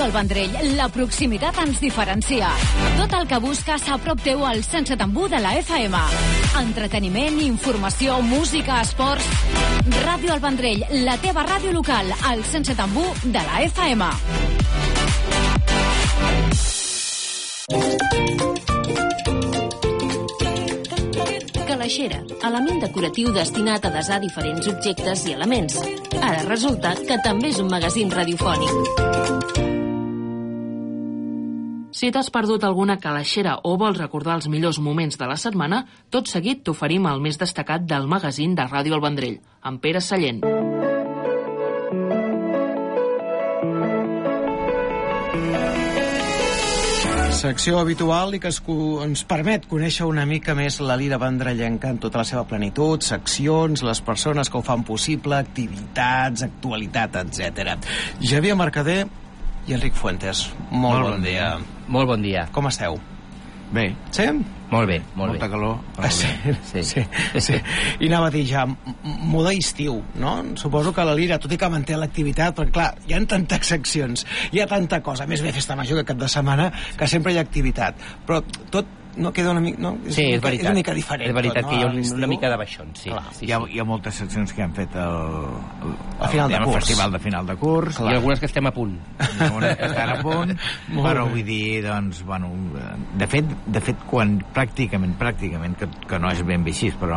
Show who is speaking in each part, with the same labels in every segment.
Speaker 1: Ràdio El Vendrell, la proximitat ens diferencia. Tot el que busques a prop teu al 107.1 de la FM. Entreteniment, informació, música, esports... Ràdio El Vendrell, la teva ràdio local, al 107.1 de la FM. Calaixera, element decoratiu destinat a desar diferents objectes i elements. Ara resulta que també és un magazín radiofònic. Si t'has perdut alguna calaixera o vols recordar els millors moments de la setmana, tot seguit t'oferim el més destacat del magazín de Ràdio El Vendrell, amb Pere Sallent.
Speaker 2: Secció habitual i que ens permet conèixer una mica més la lira vendrellenca en tota la seva plenitud, seccions, les persones que ho fan possible, activitats, actualitat, etc. Javier Mercader i Enric Fuentes, molt bon dia.
Speaker 3: Molt bon dia.
Speaker 2: Com esteu?
Speaker 4: Bé.
Speaker 2: Sí?
Speaker 3: Molt bé, molt
Speaker 4: Molta
Speaker 3: bé.
Speaker 4: calor.
Speaker 2: Sí. I anava a dir ja, moda estiu, no? Suposo que la Lira, tot i que manté l'activitat, perquè clar, hi ha tantes seccions, hi ha tanta cosa, més bé festa major que cap de setmana, que sempre hi ha activitat, però tot no queda una mica... No?
Speaker 3: Sí, és veritat.
Speaker 2: És una mica diferent.
Speaker 3: És veritat
Speaker 2: tot, no?
Speaker 3: que hi ha una mica de baixón, sí.
Speaker 4: Hi ha moltes seccions que han fet
Speaker 2: a final de curs.
Speaker 4: El festival de final de curs.
Speaker 3: I algunes que estem a punt.
Speaker 4: Hi ha algunes que estan a punt, però vull dir, doncs, bueno, de fet, quan pràcticament, que no és ben bé així, però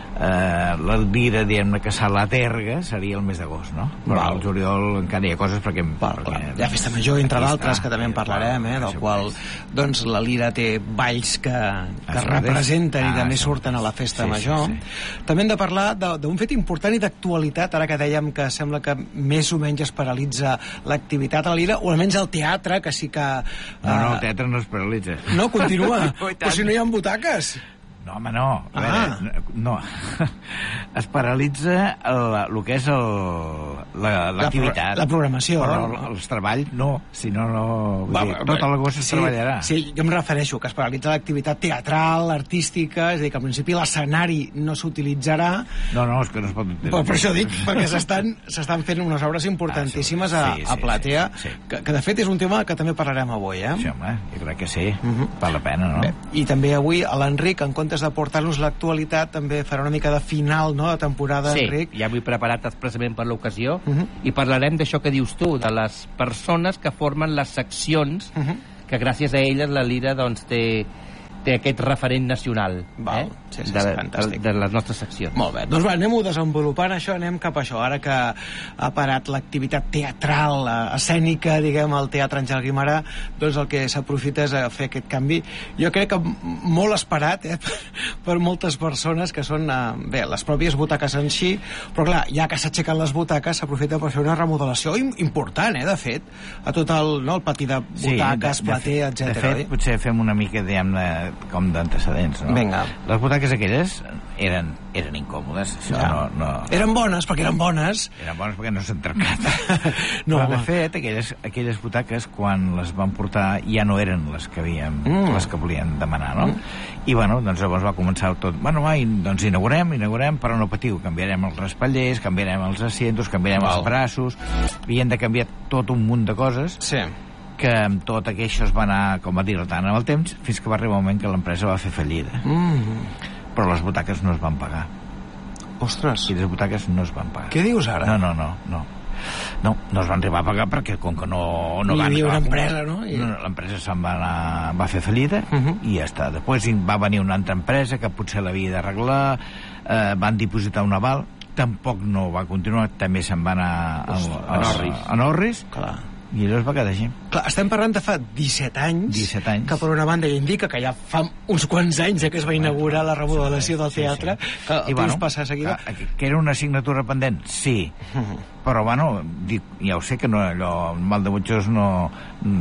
Speaker 4: la Lira, diguem-ne, que s'ha la terga seria el mes d'agost, no? Però al juliol encara hi ha coses perquè
Speaker 2: hi ha festa major, entre d'altres, que també en parlarem, del qual, doncs, la Lira té balls que representen i també surten a la festa major. També hem de parlar d'un fet important i d'actualitat, ara que dèiem que sembla que més o menys es paralitza l'activitat a la Lira, o almenys el teatre, que sí que...
Speaker 4: No, el teatre no es paralitza.
Speaker 2: No, continua. Però si no hi ha butaques.
Speaker 4: No, home, no. A veure, no. Es paralitza el que és l'activitat.
Speaker 2: La programació.
Speaker 4: Però els treballs, no. Si no, tot l'agost es treballarà.
Speaker 2: Sí, jo em refereixo que es paralitza l'activitat teatral, artística, és a dir, que al principi l'escenari no s'utilitzarà.
Speaker 4: No, és que no es pot...
Speaker 2: Però per això dic, perquè s'estan fent unes obres importantíssimes a Platea, que de fet és un tema que també parlarem avui, eh?
Speaker 4: Sí, home, jo crec que sí. Val la pena, no?
Speaker 2: I també avui l'Enric, en comptes de portar-nos l'actualitat, també farà una mica de final, no?, de temporada, Enric.
Speaker 3: Sí, ja m'he preparat expressament per l'ocasió i parlarem d'això que dius tu, de les persones que formen les seccions, que gràcies a elles la Lira doncs té aquest referent nacional de les nostres seccions.
Speaker 2: Molt bé, doncs anem-ho desenvolupant això, anem cap a això, ara que ha parat l'activitat teatral, escènica, diguem, al Teatre Àngel Guimerà, doncs el que s'aprofita és fer aquest canvi, jo crec que molt esperat per moltes persones, que són les pròpies butaques en si, però clar, ja que s'aixequen les butaques s'aprofita per fer una remodelació important, de fet, a tot el pati de butaques, platea, etc.
Speaker 4: De fet, potser fem una mica, diguem-ne, com d'antecedents, no?
Speaker 2: Vinga.
Speaker 4: Les butaques aquelles eren incòmodes, això no...
Speaker 2: Eren bones perquè eren bones.
Speaker 4: Eren bones perquè no s'han trencat. Però, de fet, aquelles butaques, quan les van portar, ja no eren les que les que volien demanar, no? I, bueno, doncs llavors va començar tot... Bueno, doncs inaugurem, però no patiu, canviarem els raspallers, canviarem els asientos, canviarem els braços, havien de canviar tot un munt de coses.
Speaker 2: Sí.
Speaker 4: Que amb tot això es va anar, com a dir, retant amb el temps, fins que va arribar un moment que l'empresa va fer fallida. Però les butaques no es van pagar.
Speaker 2: Ostres.
Speaker 4: I les butaques no es van pagar.
Speaker 2: Què dius ara?
Speaker 4: No es van arribar a pagar perquè com que no
Speaker 2: van... Hi havia una empresa, no?
Speaker 4: L'empresa se'n va fer fallida i ja està. Després va venir una altra empresa que potser l'havia d'arreglar, van dipositar un aval, tampoc no va continuar, també se'n va anar a Norris.
Speaker 2: Clar.
Speaker 4: I allò es va quedar així.
Speaker 2: Clar, estem parlant de fa 17 anys, que per una banda ja indica que ja fa uns quants anys que es va inaugurar la remodelació del teatre, que el temps passa a seguida.
Speaker 4: Que era una assignatura pendent, sí, però bueno, ja ho sé que allò, mal de butxos no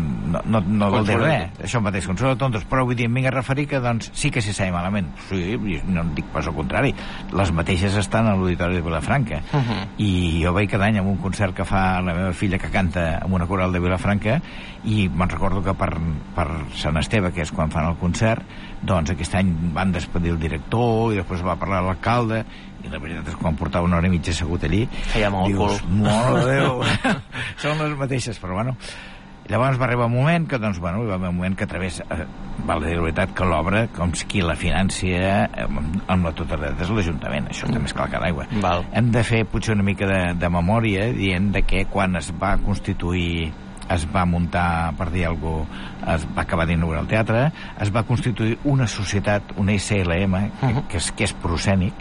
Speaker 4: vol dir res, això mateix, consola tontos, però vull dir, em vinc a referir que doncs sí que s'hi sembla malament, sí, no em dic pas al contrari, les mateixes estan a l'Auditori de Vilafranca, i jo vaig cada any amb un concert que fa la meva filla que canta amb una coral de Vilafranca, i me'n recordo que per Sant Esteve, que és quan fan el concert, doncs aquest any van despedir el director i després va parlar l'alcalde, i la veritat és que quan portava una hora i mitja assegut allí,
Speaker 2: feia molt cul.
Speaker 4: Mare de Déu, són les mateixes, però bueno, Llavors va arribar un moment que, doncs, bueno, va haver un moment que a través, val dir la veritat, que l'obra, com qui la financia amb la totalitat és l'Ajuntament, això també és clar que l'aigua. Hem de fer potser una mica de memòria dient de que quan es va constituir, es va muntar, per dir alguna cosa, es va acabar d'inaugurar el teatre, es va constituir una societat, una ICLM, que és Proscènic,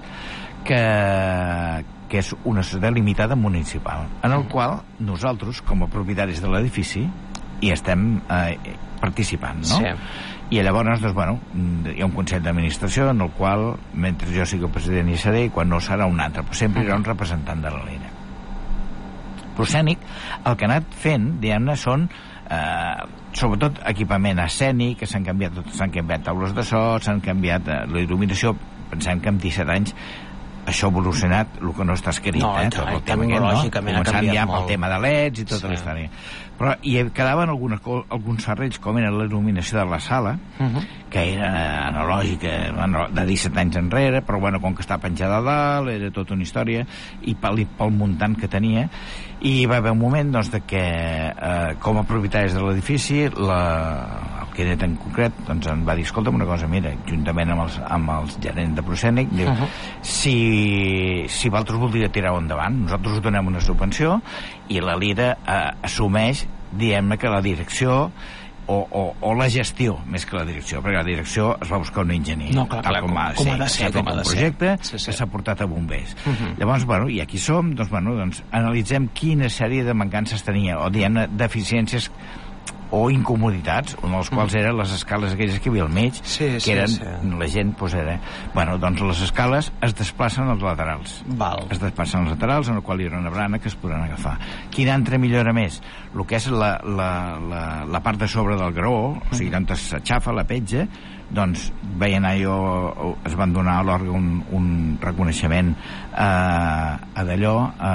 Speaker 4: que és una societat limitada municipal, en el qual nosaltres, com a propietaris de l'edifici, hi estem participant, no? Sí. I llavors, doncs, bueno, hi ha un consell d'administració en el qual, mentre jo sigui el president hi seré, i quan no serà un altre, però sempre hi haurà un representant de la l'ENA. Proscènic, el que ha anat fent, diguem-ne, són sobretot equipament escènic, que s'han canviat taules de so, s'han canviat la il·luminació. Pensem que en 17 anys això ha evolucionat, el que no està escrit, tot el tema aquest, no? Començant ja pel tema de LEDs i tota la història. Però hi quedaven alguns serrells, com era la il·luminació de la sala, que era analògica, de 17 anys enrere, però bueno, com que està penjada a dalt, era tota una història, i pel muntant que tenia, i va haver un moment, doncs, de que com a propietaris de l'edifici, el Quedet en concret, doncs em va dir, escolta'm una cosa, mira, juntament amb els gerents de Proscènic, diu, si vosaltres voldria tirar-ho endavant, nosaltres us donem una subvenció i la Lira assumeix, diguem-ne, que la direcció o la gestió, més que la direcció, perquè la direcció es va buscar un enginyer, tal com ha de ser, com un projecte que s'ha portat a bombers. Llavors, bueno, i aquí som, doncs analitzem quina sèrie de mancances tenia, o diguem-ne, deficiències o incomoditats, una de les quals eren les escales aquelles que hi havia al mig, que eren, la gent, doncs era... Bueno, doncs les escales es desplacen als laterals. Es desplacen als laterals, en el qual hi ha una barana que es podran agafar. Quina altra millora més? El que és la part de sobre del graó, o sigui, on s'aixafa la petja, doncs veien allò, es van donar a l'òrgan un reconeixement a d'allò,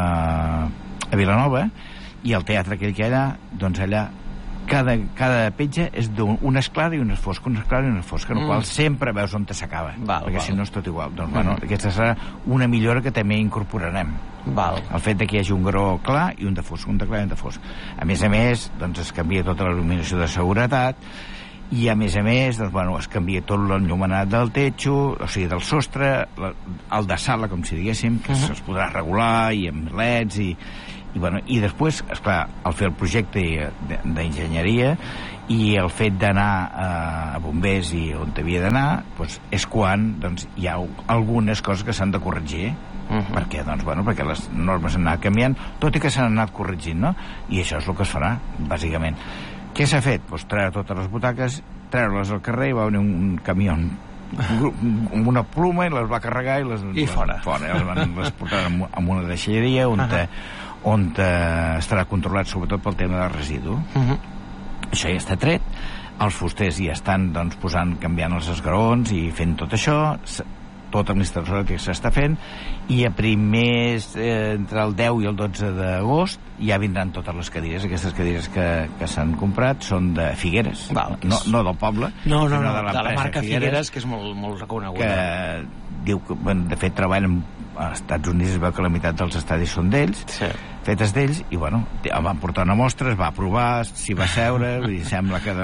Speaker 4: a Vilanova, i el teatre aquell que hi ha, doncs allà cada petja és una és clara i una és fosca, una és clara i una és fosca, en el qual sempre veus on s'acaba, perquè si no és tot igual. Doncs, bueno, aquesta serà una millora que també incorporarem. El fet que hi hagi un graó clar i un de fosc, un de clar i un de fosc. A més, doncs es canvia tota la il·luminació de seguretat, i a més, doncs, bueno, es canvia tot l'enllumenat del techo, o sigui, del sostre, el de sala, com si diguéssim, que es podrà regular, i amb LEDs, i després, esclar, al fer el projecte d'enginyeria i el fet d'anar a bombers i on havia d'anar, doncs és quan hi ha algunes coses que s'han de corregir, perquè les normes han anat canviant, tot i que s'han anat corregint, no? I això és el que es farà, bàsicament. Què s'ha fet? Doncs treure totes les butaques, treure-les al carrer, i va venir un camió amb una pluma i les va carregar i fora. Les portaran en una deixalleria on estarà controlat sobretot pel tema del residu. Això ja està tret, els fusters ja estan canviant els esgraons i fent tot això, tota l'instal·lació que s'està fent, i a primers, entre el 10 i el 12 d'agost, ja vindran totes les cadires. Aquestes cadires que s'han comprat són de Figueres, no del poble,
Speaker 2: sinó de la marca Figueres, que és molt reconeguda.
Speaker 4: Que diu que, de fet, treballen als Estats Units, es veu que la meitat dels estadis són d'ells, fetes d'ells, i el van portar una mostra, es va aprovar, s'hi va seure, i sembla que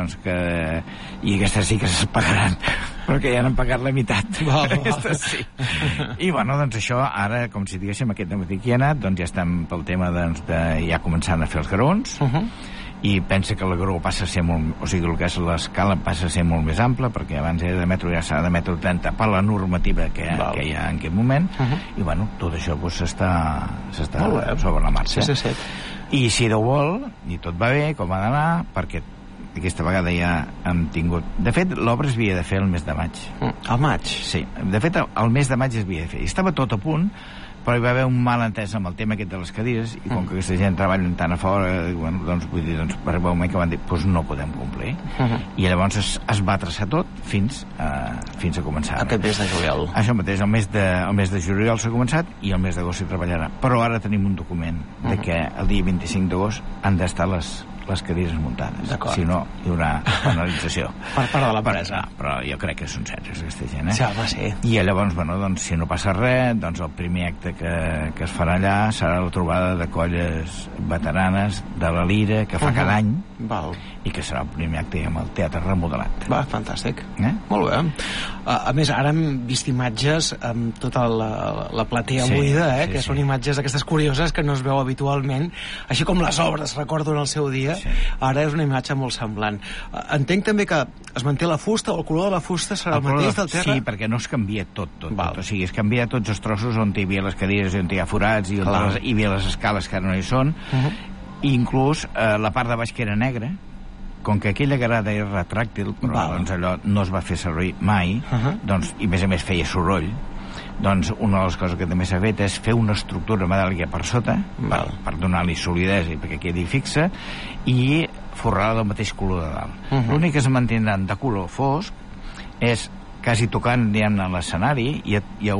Speaker 4: i aquestes sí que es pagaran, però que ja n'han pagat la meitat. Aquestes sí. I això ara, com si diguéssim, aquest dematí que hi ha anat, ja estem pel tema ja començant a fer els graons, i pensa que el graó passa a ser molt... O sigui, el que és l'escala passa a ser molt més ampla, perquè abans era de metro, ja serà de metro 30 per la normativa que hi ha en aquest moment, i tot això s'està sobre la marxa. I si Déu vol, i tot va bé, com ha d'anar, perquè aquesta vegada ja hem tingut... De fet, l'obra es havia de fer el mes de maig.
Speaker 2: El maig?
Speaker 4: Sí. De fet, el mes de maig es havia de fer. I estava tot a punt, però hi va haver un malentès amb el tema aquest de les cadires, i com que aquesta gent treballa tant a fora, vull dir, per un moment que van dir, doncs no podem complir. I llavors es va traçar tot fins a començar.
Speaker 2: Aquest mes de juliol.
Speaker 4: Això mateix, el mes de juliol s'ha començat, i el mes d'agost s'hi treballarà. Però ara tenim un document de que el dia 25 d'agost han d'estar les les cadires muntades.
Speaker 2: D'acord.
Speaker 4: Si no, hi haurà penalització.
Speaker 2: Per part de l'empresa.
Speaker 4: Però jo crec que són serios, aquesta gent,
Speaker 2: Sí, home, sí.
Speaker 4: I llavors, doncs, si no passa res, doncs el primer acte que es farà allà serà la trobada de colles veteranes de la Lira, que fa cada any,
Speaker 2: Val.
Speaker 4: i que serà el primer acte amb el teatre remodelat.
Speaker 2: Va, fantàstic. Molt bé. A més, ara hem vist imatges amb tota la platea buida, que són imatges d'aquestes curioses que no es veu habitualment, així com les obres, recordo, en el seu dia. Ara és una imatge molt semblant. Entenc també que es manté la fusta, o el color de la fusta serà el mateix del terra?
Speaker 4: Sí, perquè no es canvia tot. O sigui, es canvia tots els trossos on hi havia les cadires, on hi ha forats, i on hi havia les escales que ara no hi són, i inclús la part de baix que era negra, com que aquella grada era retràctil, però doncs allò no es va fer servir mai, doncs, i a més feia soroll, doncs una de les coses que també s'ha fet és fer una estructura metàl·lica per sota, per donar-li solidesa i perquè quedi fixa, i forrada del mateix color de dalt. L'únic que es mantindran de color fosc és quasi tocant, diguem-ne, a l'escenari, hi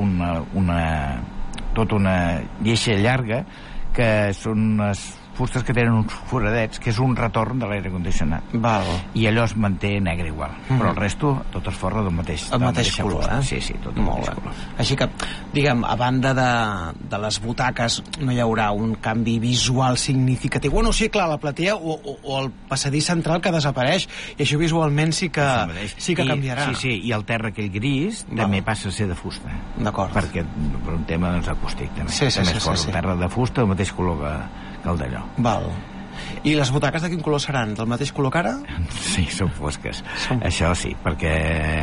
Speaker 4: ha tota una lleixa llarga que són unes fustes que tenen uns foradets, que és un retorn de l'aire condicionat. I allò es manté negre igual. Però el resto, tot es forra del mateix
Speaker 2: color,
Speaker 4: Sí, tot el mateix color.
Speaker 2: Així que, diguem, a banda de les butaques, no hi haurà un canvi visual significatiu. Bueno, sí, clar, la platea o el passadís central que desapareix, i això visualment sí que canviarà.
Speaker 4: Sí, i el terra aquell gris també passa a ser de fusta.
Speaker 2: D'acord.
Speaker 4: Perquè per un tema acústic també.
Speaker 2: Sí.
Speaker 4: El terra de fusta, el mateix color que el d'allò.
Speaker 2: Val. I les butaques de quin color seran? Del mateix color que ara?
Speaker 4: Sí, són fosques. Això sí, perquè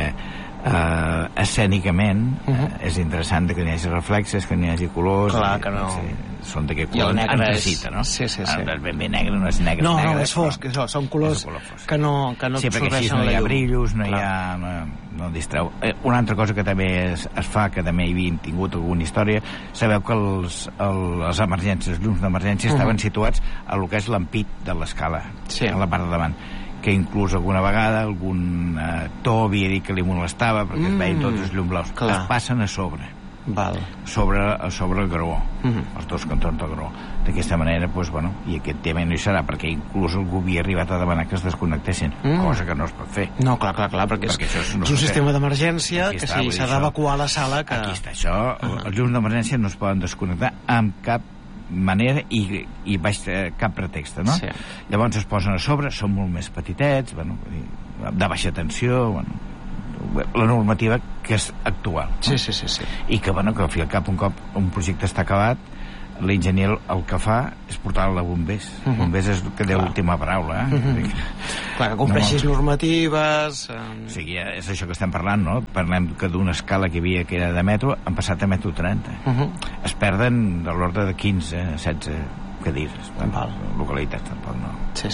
Speaker 4: escènicament és interessant que n'hi hagi reflexes, que n'hi hagi colors.
Speaker 2: Clar que no.
Speaker 4: Són d'aquest color antacita, no?
Speaker 2: Sí.
Speaker 4: Ben negre, no és negre.
Speaker 2: No, és fosc, són colors que no
Speaker 4: sí, perquè així no hi ha brillos, no distreu. Una altra cosa que també es fa, que també hi havien tingut alguna història, sabeu que les emergències, els llums d'emergència estaven situats a lo que és l'ampit de l'escala, a la part de davant, que inclús alguna vegada algun to havia dit que li molestava perquè es veien tots els llums blaus. Es passen a sobre. Sobre el graó, els dos cantons del graó. D'aquesta manera, i aquest tema no hi serà, perquè inclús algú havia arribat a demanar que es desconnectessin, cosa que no es pot fer.
Speaker 2: No, clar, perquè és un sistema d'emergència que si s'ha d'evacuar la sala...
Speaker 4: Aquí està això, els llums d'emergència no es poden desconnectar amb cap manera i baix cap pretext, no? Llavors es posen a sobre, són molt més petitets, de baixa tensió, la normativa que és actual.
Speaker 2: Sí.
Speaker 4: I que, que al fi al cap, un cop un projecte està acabat, l'enginyer el que fa és portar-lo a bombers. Bombers és que té l'última paraula.
Speaker 2: Clar, que compleixis normatives...
Speaker 4: O sigui, és això que estem parlant, no? Parlem que d'una escala que hi havia que era de metro, han passat a metro 30. Es perden de l'ordre de 15, 16 cadires. Localitats, tampoc, no.
Speaker 2: Sí.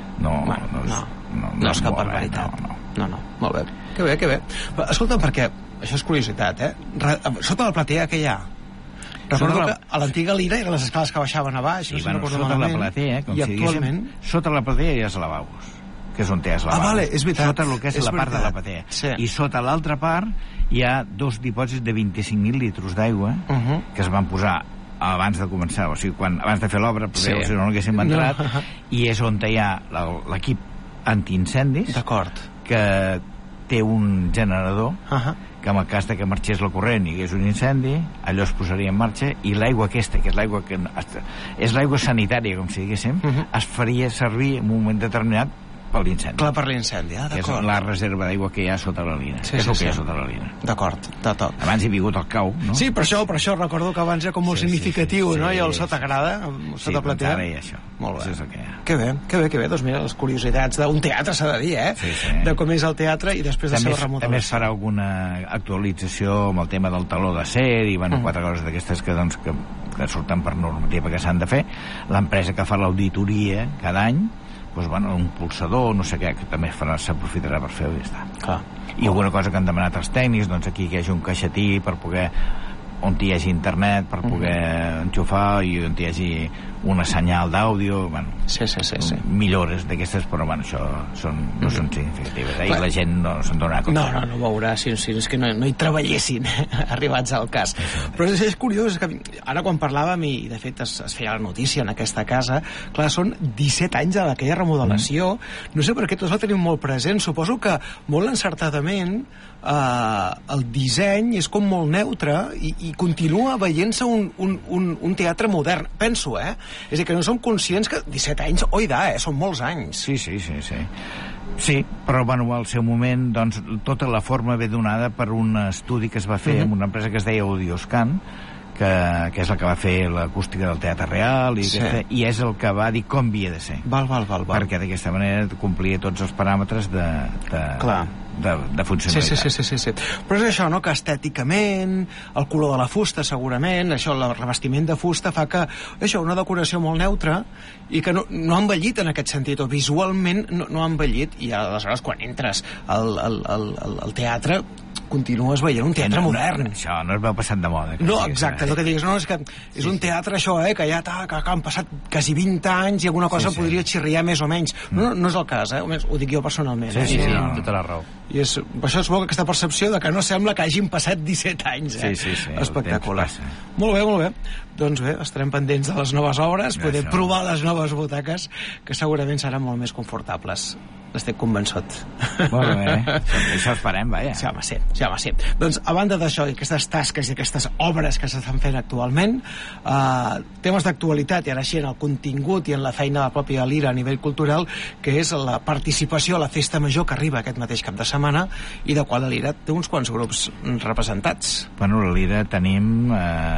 Speaker 4: No
Speaker 2: és cap barbaritat. No. Molt bé. Que bé. Però, escolta'm, perquè això és curiositat, sota la platea què hi ha? Recordo que a l'antiga Lira eren les escales que baixaven a baix,
Speaker 4: sota la platea, com si diguéssim, sota la platea hi ha els lavabos, que és on té els lavabos.
Speaker 2: Vale, és veritat.
Speaker 4: Sota el que és la part de la platea. I sota l'altra part hi ha 2 dipòsits de 25.000 litres d'aigua que es van posar abans de començar, o sigui, abans de fer l'obra, si no haguéssim entrat, i és on hi ha l'equip antiincendis, que té un generador que en el cas que marxés la corrent i hi hagués un incendi, allò es posaria en marxa i l'aigua aquesta, que és l'aigua és l'aigua sanitària, com si diguéssim, es faria servir en un moment determinat per l'incendi.
Speaker 2: Clar, per l'incendi, d'acord.
Speaker 4: Que és la reserva d'aigua que hi ha sota la Lira. És el que hi ha sota la Lira.
Speaker 2: D'acord.
Speaker 4: Abans hi ha vingut el cau, no?
Speaker 2: Sí, per això recordo que abans era com molt significatiu, no? I el sotagrada, sota platea.
Speaker 4: Sí, ara hi ha això.
Speaker 2: Molt bé.
Speaker 4: És el que hi ha.
Speaker 2: Que bé. Doncs mira, les curiositats d'un teatre, s'ha de dir, de com és el teatre i després de la seva remodelació.
Speaker 4: També es farà alguna actualització amb el tema del taló d'acer i, 4 coses d'aquestes que surten per normativa que s'han de fer. L'empresa que fa l'auditoria cada any, un pulsador, no sé què, que també s'aprofitarà per fer-ho i ja està. I alguna cosa que han demanat els tècnics, aquí que hi hagi un caixetí per poder, on hi hagi internet, per poder enxufar, i on hi hagi una senyal d'àudio, bueno,
Speaker 2: sí.
Speaker 4: millores d'aquestes, però bueno, això no són significatives. Ahir la gent no se'n dona compte.
Speaker 2: No veurà, si és que no hi treballessin arribats al cas. Però és curiós, que ara quan parlàvem, i de fet es feia la notícia en aquesta casa, clar, són 17 anys d'aquella remodelació, no sé per què tots la tenim molt present, suposo que molt encertadament el disseny és com molt neutre i continua veient-se un teatre modern, penso, és a dir, que no som conscients que 17 anys, són molts anys.
Speaker 4: Sí, però bueno, al seu moment doncs, tota la forma ve donada per un estudi que es va fer amb una empresa que es deia Audioscan, que és la que va fer l'acústica del Teatre Real i és el que va dir com havia de ser.
Speaker 2: Val.
Speaker 4: Perquè d'aquesta manera complia tots els paràmetres de funcionalitat.
Speaker 2: Sí. Però és això, no?, que estèticament, el color de la fusta, segurament, això, el revestiment de fusta fa que, això, una decoració molt neutra i que no ha envellit en aquest sentit, o visualment no ha envellit, i aleshores quan entres al teatre continues veient un teatre modern.
Speaker 4: Això no es veu passat de moda.
Speaker 2: No, exacte, el que digues, és que és un teatre, això, que ja que han passat quasi 20 anys i alguna cosa podria xirriar més o menys. No és el cas, ho dic jo personalment.
Speaker 3: Sí, tota la raó.
Speaker 2: I això és bo, aquesta percepció de que no sembla que hagin passat 17 anys.
Speaker 4: Sí.
Speaker 2: Espectacular. Molt bé. Doncs bé, estarem pendents de les noves obres, poder provar les noves butaques, que segurament seran molt més confortables. Estic convençut.
Speaker 4: Molt bé, això esperem, vaja.
Speaker 2: Sí, home, sí. Doncs, a banda d'això, i aquestes tasques i aquestes obres que s'estan fent actualment, temes d'actualitat, i ara així en el contingut i en la feina de la pròpia Lira a nivell cultural, que és la participació a la Festa Major que arriba aquest mateix cap de setmana, i de qual la Lira té uns quants grups representats.
Speaker 4: Bueno, la Lira tenim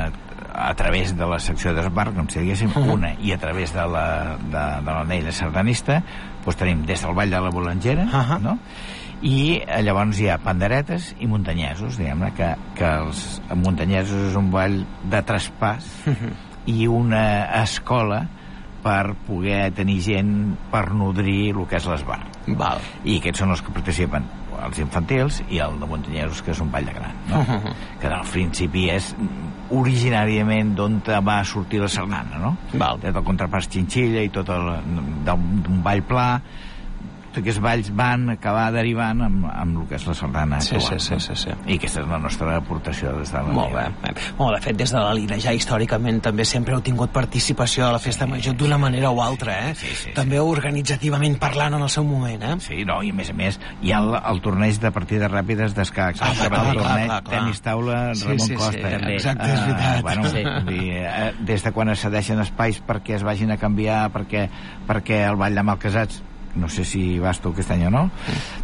Speaker 4: a través de la secció d'esbar, com si diguéssim, una, i a través de l'anella sardanista, doncs tenim des del Ball de la Bolangera, no? I llavors hi ha panderetes i muntanyesos, diguem-ne, que els muntanyesos és un ball de traspàs i una escola per poder tenir gent per nodrir el que és l'esbar. I aquests són els que participen, els infantils i el de muntanyesos, que és un ball de gran, no? Que al principi és originàriament d'on va sortir la sardana, no? Des del contrapàs Xinxilla i tot d'un ball pla, tots aquests balls van acabar derivant amb el que és la sardana actual.
Speaker 2: Sí.
Speaker 4: I aquesta és la nostra aportació des de la
Speaker 2: Molt bé. De fet, des de la Lira ja històricament també sempre heu tingut participació a la Festa Major d'una manera o altra, també organitzativament parlant en el seu moment,
Speaker 4: Sí, no, i a més hi ha el torneig de partides ràpides d'escacs, el torneig tenis taula Ramon Costa.
Speaker 2: Exacte, és veritat.
Speaker 4: Des de quan es cedeixen espais perquè es vagin a canviar, perquè el Ball de Malcasats, no sé si vas tu aquest any o no.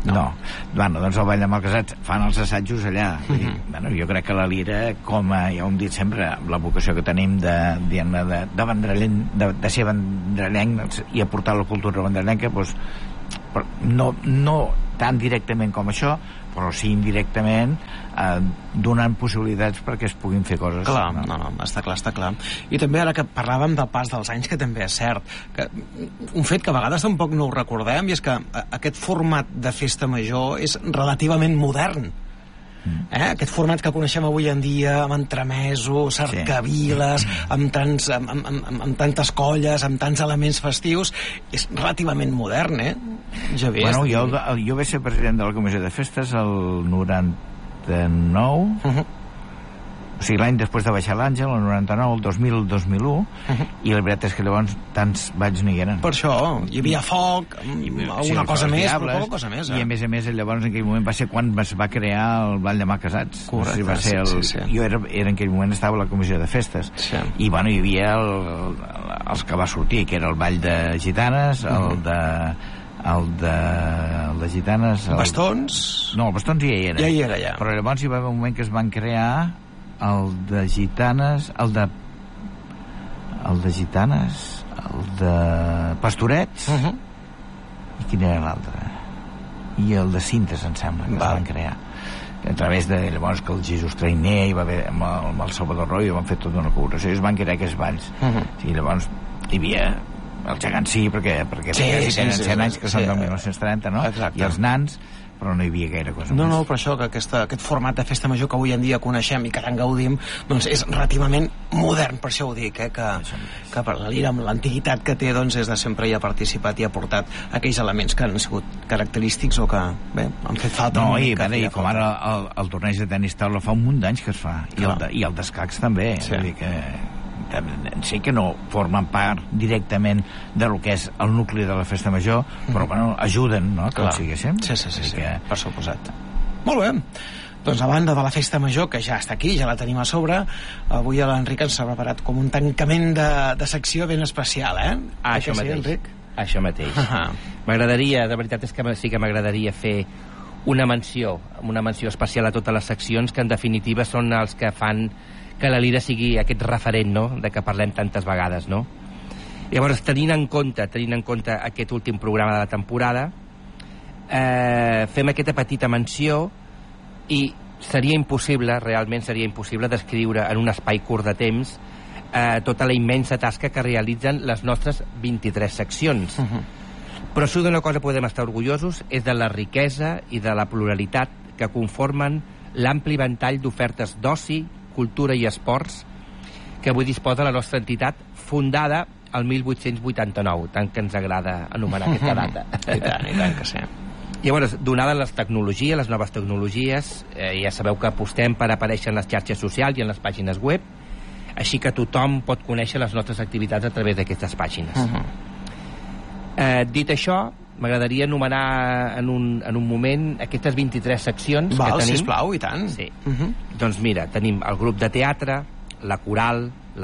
Speaker 4: Bueno, doncs el Ball de Malcasats fan els assajos allà. Bueno, jo crec que la Lira, com ja ho hem dit sempre, la vocació que tenim de ser vendrellenc i aportar la cultura vendrellenca, doncs, no tan directament com això, però sí indirectament donant possibilitats perquè es puguin fer coses.
Speaker 2: Clar, no, està clar. I també ara que parlàvem del pas dels anys, que també és cert, que un fet que a vegades tampoc no ho recordem, i és que aquest format de festa major és relativament modern. Aquest format que coneixem avui en dia, amb entremesos, cercaviles, amb tantes colles, amb tants elements festius, és relativament modern, Javier?
Speaker 4: Bueno, jo vaig ser president de la Comissió de Festes el 99, o sigui, l'any després de baixar l'Àngel, el 99, el 2000, el 2001, i la veritat és que llavors tants balls no hi eren.
Speaker 2: Per això, hi havia foc, alguna cosa més, però poca cosa més.
Speaker 4: I a més, llavors en aquell moment va ser quan es va crear el Ball de Malcasats.
Speaker 2: Correcte, sí.
Speaker 4: Jo era en aquell moment estava a la Comissió de Festes, i bueno, hi havia els que va sortir, que era el Ball de Gitanes, el de Gitanes...
Speaker 2: Bastons?
Speaker 4: No, el Bastons ja hi era.
Speaker 2: Ja.
Speaker 4: Però llavors hi va haver un moment que es van crear el de Gitanes, el de Pastorets, i quin era l'altre? I el de Cintes, em sembla, que es van crear. A través de, llavors, que el Jesús Trainer hi va haver, amb el Salvador Roy, van fer tota una col·laboració i es van crear aquests balls. I llavors hi havia Els gegants sí, perquè tenen 100 anys, que són del 1930, no?
Speaker 2: Exacte.
Speaker 4: I els nans, però no hi havia gaire cosa més.
Speaker 2: No, però això, que aquest format de festa major que avui en dia coneixem i que tant gaudim, doncs és relativament modern, per això ho dic, que per la Lira, amb l'antiguitat que té, doncs és de sempre hi ha participat i ha portat aquells elements que han sigut característics o que, bé, han fet falta.
Speaker 4: No, i com ara el torneig de tenis taula fa un munt d'anys que es fa, i el d'escacs també, vull dir que sí que no formen part directament del que és el nucli de la festa major, però bueno, ajuden, no?, que ho siguéssim.
Speaker 2: Sí, per suposat. Molt bé. Doncs a banda de la festa major, que ja està aquí, ja la tenim a sobre, avui l'Enric ens ha preparat com un tancament de secció ben especial,
Speaker 3: Això mateix.
Speaker 2: Enric?
Speaker 3: Això mateix. M'agradaria, de veritat és que sí que m'agradaria fer una menció especial a totes les seccions, que en definitiva són els que fan que la Lira sigui aquest referent, no?, de què parlem tantes vegades, no? Llavors, tenint en compte aquest últim programa de la temporada, fem aquesta petita menció i realment seria impossible descriure en un espai curt de temps tota la immensa tasca que realitzen les nostres 23 seccions. Però si d'una cosa podem estar orgullosos és de la riquesa i de la pluralitat que conformen l'ampli ventall d'ofertes d'oci, cultura i esports que avui disposa la nostra entitat, fundada el 1889, tant que ens agrada anomenar aquesta data.
Speaker 2: I tant que sí.
Speaker 3: Llavors, donades les tecnologies, les noves tecnologies, ja sabeu que apostem per aparèixer en les xarxes socials i en les pàgines web, així que tothom pot conèixer les nostres activitats a través d'aquestes pàgines. Dit això, m'agradaria anomenar en un moment aquestes 23 seccions que tenim.
Speaker 2: Sisplau, i tant.
Speaker 3: Sí. Doncs mira, tenim el grup de teatre, la coral,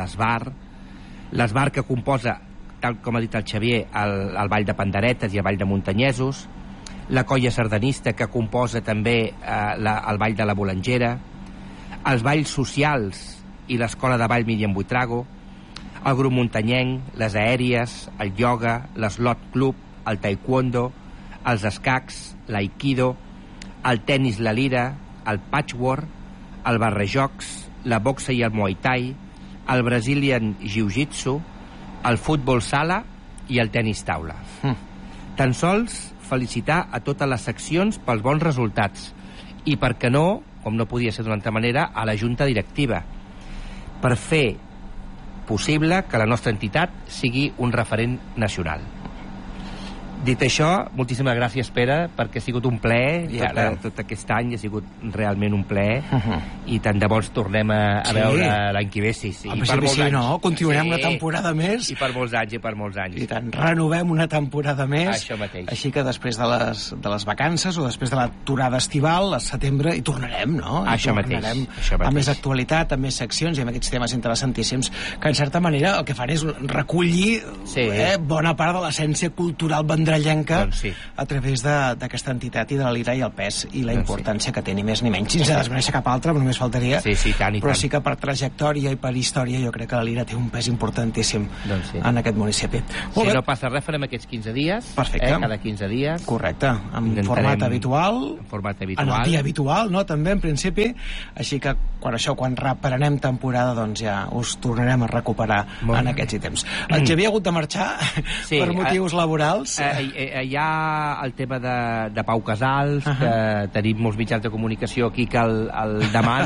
Speaker 3: l'esbar que composa, tal com ha dit el Xavier, el ball de panderetes i el ball de muntanyesos, la colla sardanista que composa també el ball de la bolangera, els balls socials i l'escola de ball Míriam Buitrago, el grup muntanyenc, les aèries, el ioga, l'eslot club, el taekwondo, els escacs, l'aikido, el tennis, la lira, el patchwork, el barrejocs, la boxa i el muay thai, el Brazilian jiu-jitsu, el futbol sala i el tenis taula. Tan sols felicitar a totes les seccions pels bons resultats i, per què no, com no podia ser d'una altra manera, a la junta directiva per fer possible que la nostra entitat sigui un referent nacional. Dit això, moltíssimes gràcies, Pere, perquè ha sigut un plaer. Tot aquest any ha sigut realment un plaer. I tant de bo ens tornem a veure l'any que ve, sí.
Speaker 2: I per molts anys. No, continuarem una temporada més.
Speaker 3: I per molts anys.
Speaker 2: I tant, renovem una temporada més.
Speaker 3: Això mateix.
Speaker 2: Així que després de les vacances o després de l'aturada estival, al setembre, hi tornarem, no?
Speaker 3: Això mateix.
Speaker 2: Amb més actualitat, amb més seccions i amb aquests temes interessantíssims que, en certa manera, el que fan és recollir bona part de l'essència cultural vendrellenca a través d'aquesta entitat i de la Lira i el pes i la importància que té, ni més ni menys, sense desmereixer cap altra, però només faltaria. Però sí que per trajectòria i per història jo crec que la Lira té un pes importantíssim en aquest municipi.
Speaker 3: Si no passa res, farem aquests 15 dies.
Speaker 2: Perfecte.
Speaker 3: Cada 15 dies.
Speaker 2: Correcte, en format habitual. En el dia habitual, no?, també, en principi. Així que quan reprenem temporada, doncs ja us tornarem a recuperar en aquests ítems. El Xavier ha hagut de marxar per motius laborals.
Speaker 3: Hi ha el tema de Pau Casals, que tenim molts mitjans de comunicació aquí que el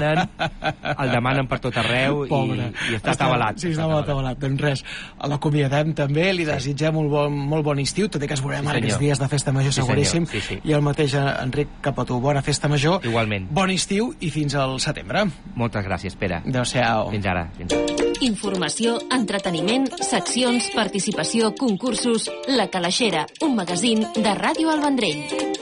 Speaker 3: demanen per tot arreu.
Speaker 2: Pobre.
Speaker 3: I està atabalat.
Speaker 2: Sí, està atabalat. Doncs res, l'acomiadem també, li desitgem molt bon estiu, tot i que es veurem aquests dies de festa major seguríssim. I el mateix, Enric, cap a tu, bona festa major.
Speaker 3: Igualment.
Speaker 2: Bon estiu i fins al setembre.
Speaker 3: Moltes gràcies, Pere.
Speaker 2: Adéu-siau.
Speaker 3: Fins ara.
Speaker 1: Informació, entreteniment, seccions, participació, concursos. La Calaixera, un magazín de Ràdio El Vendrell.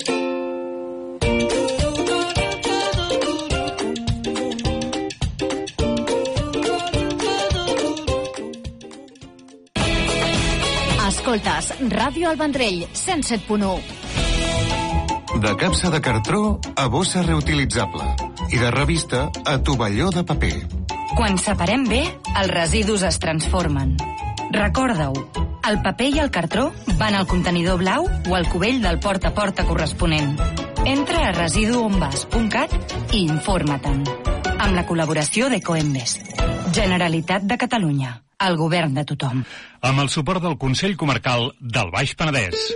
Speaker 1: Escoltes Ràdio El Vendrell, 107.1.
Speaker 5: De capsa de cartró a bossa reutilitzable i de revista a tovalló de paper.
Speaker 6: Quan separem bé, els residus es transformen. Recorda-ho, el paper i el cartró van al contenidor blau o al cubell del porta a porta corresponent. Entra a residuonvas.cat i informa-te'n. Amb la col·laboració d'Ecoembes. Generalitat de Catalunya. el govern de tothom.
Speaker 7: Amb el suport del Consell Comarcal del Baix Penedès.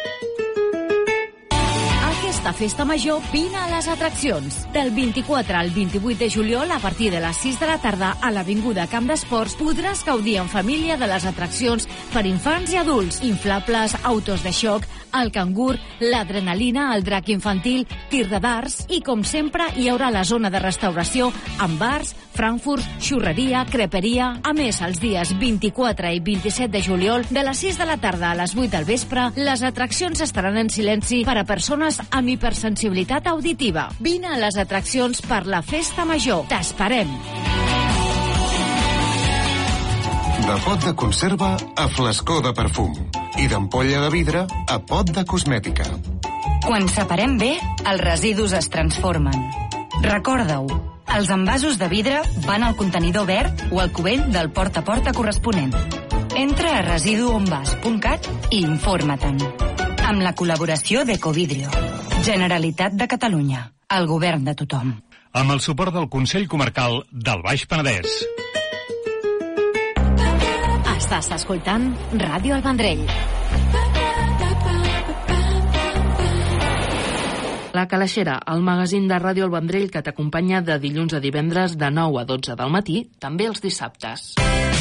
Speaker 1: Aquesta festa major, vine a les atraccions. Del 24 al 28 de juliol, a partir de les 6 de la tarda, a l'Avinguda Camp d'Esports, podràs gaudir en família de les atraccions per infants i adults, inflables, autos de xoc, el cangur, l'adrenalina, el drac infantil, tir de darts i, com sempre, hi haurà la zona de restauració amb bars, frankfurts, xurreria, creperia. A més, els dies 24 i 27 de juliol, de les 6 de la tarda a les 8 del vespre, les atraccions estaran en silenci per a persones amb hipersensibilitat auditiva. Vine a les atraccions per la festa major. T'esperem!
Speaker 5: De pot de conserva a flascó de perfum i d'ampolla de vidre a pot de cosmètica.
Speaker 6: Quan separem bé, els residus es transformen. Recorda-ho, els envasos de vidre van al contenidor verd o al cubell del porta a porta corresponent. Entra a residuonvas.cat i informa-te'n. Amb la col·laboració d'Ecovidrio. Generalitat de Catalunya. El govern de tothom.
Speaker 7: Amb el suport del Consell Comarcal del Baix Penedès.
Speaker 1: Estàs escoltant Ràdio El Vendrell.
Speaker 8: La Calaixera, el magazín de Ràdio El Vendrell que t'acompanya de dilluns a divendres de 9 a 12 del matí, també els dissabtes.